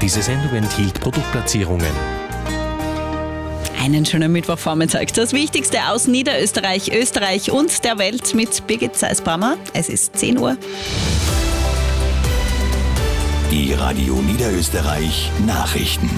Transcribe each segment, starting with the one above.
Diese Sendung enthielt Produktplatzierungen. Einen schönen Mittwochvormittag. Das Wichtigste aus Niederösterreich, Österreich und der Welt mit Birgit Seisbrammer. Es ist 10 Uhr. Die Radio Niederösterreich Nachrichten.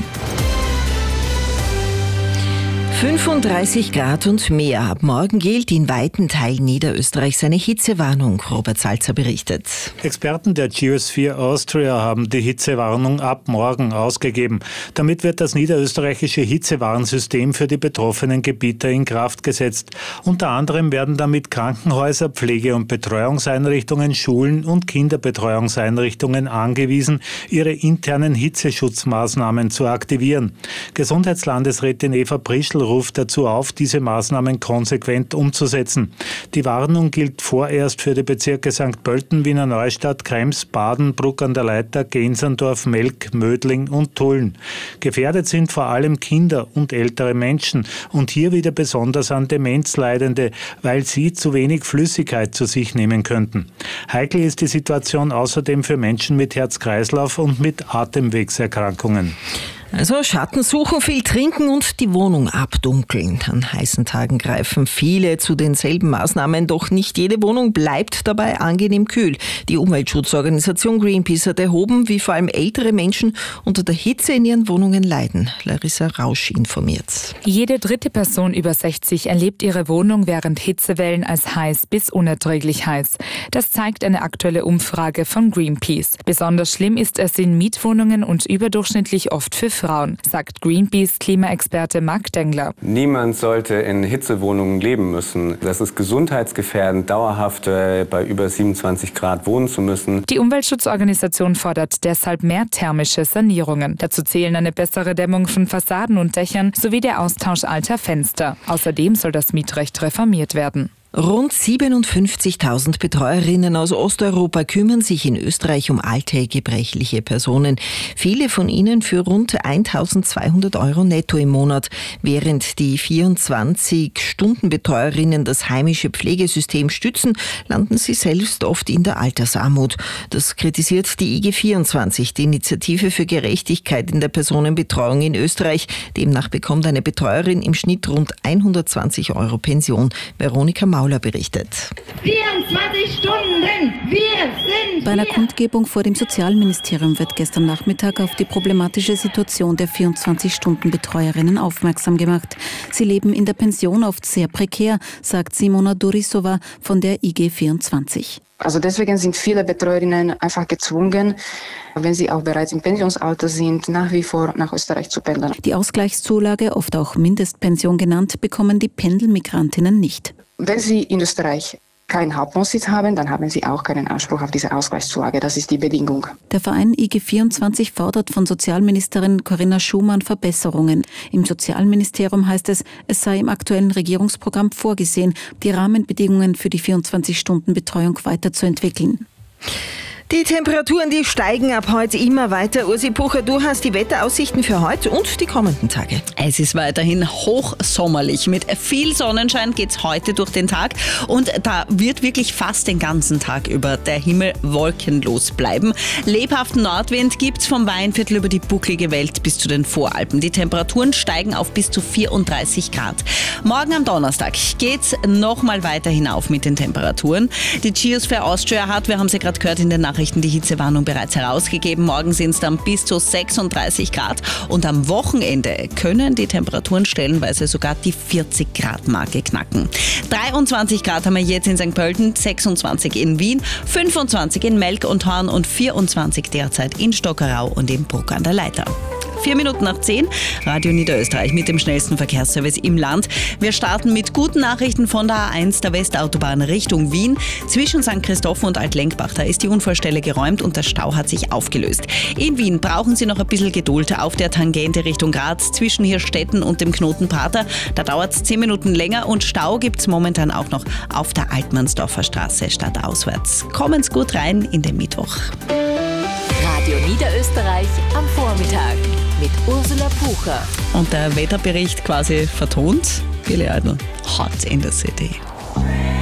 35 Grad und mehr. Ab morgen gilt in weiten Teilen Niederösterreichs eine Hitzewarnung. Robert Salzer berichtet. Experten der Geosphere Austria haben die Hitzewarnung ab morgen ausgegeben. Damit wird das niederösterreichische Hitzewarnsystem für die betroffenen Gebiete in Kraft gesetzt. Unter anderem werden damit Krankenhäuser, Pflege- und Betreuungseinrichtungen, Schulen und Kinderbetreuungseinrichtungen angewiesen, ihre internen Hitzeschutzmaßnahmen zu aktivieren. Gesundheitslandesrätin Eva Prischl ruft dazu auf, diese Maßnahmen konsequent umzusetzen. Die Warnung gilt vorerst für die Bezirke St. Pölten, Wiener Neustadt, Krems, Baden, Bruck an der Leitha, Genserndorf, Melk, Mödling und Tulln. Gefährdet sind vor allem Kinder und ältere Menschen und hier wieder besonders an Demenzleidende, weil sie zu wenig Flüssigkeit zu sich nehmen könnten. Heikel ist die Situation außerdem für Menschen mit Herz-Kreislauf und mit Atemwegserkrankungen. Also Schatten suchen, viel trinken und die Wohnung abdunkeln. An heißen Tagen greifen viele zu denselben Maßnahmen, doch nicht jede Wohnung bleibt dabei angenehm kühl. Die Umweltschutzorganisation Greenpeace hat erhoben, wie vor allem ältere Menschen unter der Hitze in ihren Wohnungen leiden. Larissa Rausch informiert. Jede dritte Person über 60 erlebt ihre Wohnung während Hitzewellen als heiß bis unerträglich heiß. Das zeigt eine aktuelle Umfrage von Greenpeace. Besonders schlimm ist es in Mietwohnungen und überdurchschnittlich oft für Frauen, sagt Greenpeace-Klimaexperte Marc Dengler. Niemand sollte in Hitzewohnungen leben müssen. Das ist gesundheitsgefährdend, dauerhaft bei über 27 Grad wohnen zu müssen. Die Umweltschutzorganisation fordert deshalb mehr thermische Sanierungen. Dazu zählen eine bessere Dämmung von Fassaden und Dächern sowie der Austausch alter Fenster. Außerdem soll das Mietrecht reformiert werden. Rund 57.000 Betreuerinnen aus Osteuropa kümmern sich in Österreich um alte, gebrechliche Personen. Viele von ihnen für rund 1.200 € netto im Monat. Während die 24-Stunden-Betreuerinnen das heimische Pflegesystem stützen, landen sie selbst oft in der Altersarmut. Das kritisiert die IG24, die Initiative für Gerechtigkeit in der Personenbetreuung in Österreich. Demnach bekommt eine Betreuerin im Schnitt rund 120 € Pension. Veronika Mauler berichtet. 24 Stunden, wir sind Bei einer Kundgebung vor dem Sozialministerium wird gestern Nachmittag auf die problematische Situation der 24-Stunden-Betreuerinnen aufmerksam gemacht. Sie leben in der Pension oft sehr prekär, sagt Simona Durisova von der IG24. Also deswegen sind viele Betreuerinnen einfach gezwungen, wenn sie auch bereits im Pensionsalter sind, nach wie vor nach Österreich zu pendeln. Die Ausgleichszulage, oft auch Mindestpension genannt, bekommen die Pendelmigrantinnen nicht. Wenn sie in Österreich keinen Hauptwohnsitz haben, dann haben sie auch keinen Anspruch auf diese Ausgleichszulage. Das ist die Bedingung. Der Verein IG24 fordert von Sozialministerin Corinna Schumann Verbesserungen. Im Sozialministerium heißt es, es sei im aktuellen Regierungsprogramm vorgesehen, die Rahmenbedingungen für die 24-Stunden-Betreuung weiterzuentwickeln. Die Temperaturen, die steigen ab heute immer weiter. Ursi Pucher, du hast die Wetteraussichten für heute und die kommenden Tage. Es ist weiterhin hochsommerlich. Mit viel Sonnenschein geht's heute durch den Tag und da wird wirklich fast den ganzen Tag über der Himmel wolkenlos bleiben. Lebhaften Nordwind gibt's vom Weinviertel über die bucklige Welt bis zu den Voralpen. Die Temperaturen steigen auf bis zu 34 Grad. Morgen am Donnerstag geht's nochmal weiter hinauf mit den Temperaturen. Die Geosphere Austria hat, wir haben sie gerade gehört in den Nachrichten, die Hitzewarnung bereits herausgegeben. Morgen sind es dann bis zu 36 Grad und am Wochenende können die Temperaturen stellenweise sogar die 40 Grad Marke knacken. 23 Grad haben wir jetzt in St. Pölten, 26 in Wien, 25 in Melk und Horn und 24 derzeit in Stockerau und in Bruck an der Leitha. 4 Minuten nach 10, Radio Niederösterreich mit dem schnellsten Verkehrsservice im Land. Wir starten mit guten Nachrichten von der A1 der Westautobahn Richtung Wien. Zwischen St. Christoph und Altlenkbach, da ist die Unfallstelle geräumt und der Stau hat sich aufgelöst. In Wien brauchen Sie noch ein bisschen Geduld auf der Tangente Richtung Graz zwischen Hirstetten und dem Knoten Prater. Da dauert es 10 Minuten länger und Stau gibt es momentan auch noch auf der Altmannsdorfer Straße stadtauswärts. Kommen Sie gut rein in den Mittwoch. Radio Niederösterreich am Vormittag mit Ursula Pucher. Und der Wetterbericht quasi vertont. Billy Idol, Hot in the City.